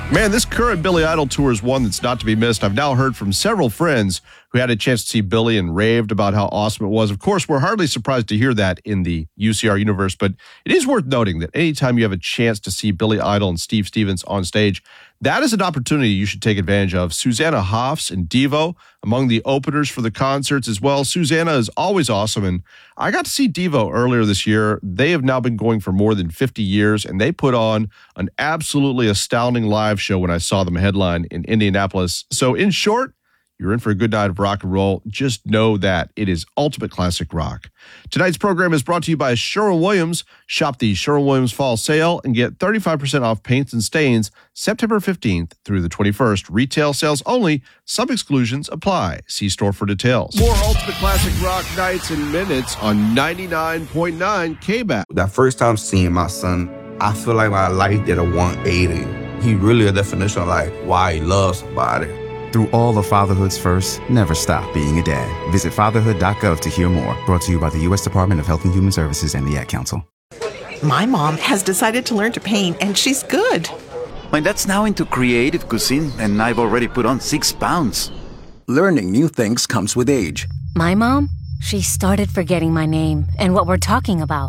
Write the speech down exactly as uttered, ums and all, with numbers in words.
Man, this current Billy Idol tour is one that's not to be missed. I've now heard from several friends who had a chance to see Billy and raved about how awesome it was. Of course, we're hardly surprised to hear that in the U C R universe, but it is worth noting that anytime you have a chance to see Billy Idol and Steve Stevens on stage, that is an opportunity you should take advantage of. Susanna Hoffs and Devo among the openers for the concerts as well. Susanna is always awesome, and I got to see Devo earlier this year. They have now been going for more than fifty years, and they put on an absolutely astounding live show when I saw them headline in Indianapolis. So in short, you're in for a good night of rock and roll. Just know that it is ultimate classic rock. Tonight's program is brought to you by Sherwin-Williams. Shop the Sherwin-Williams Fall Sale and get thirty-five percent off paints and stains September fifteenth through the twenty-first. Retail sales only. Some exclusions apply. See store for details. More ultimate classic rock nights and minutes on ninety-nine point nine K B A C. That first time seeing my son, I feel like my life did a one eighty. He really a definition of like why he loves somebody. Through all of fatherhood's first, never stop being a dad. Visit fatherhood dot gov to hear more. Brought to you by the U S Department of Health and Human Services and the Ad Council. My mom has decided to learn to paint, and she's good. My dad's now into creative cuisine, and I've already put on six pounds. Learning new things comes with age. My mom, she started forgetting my name and what we're talking about.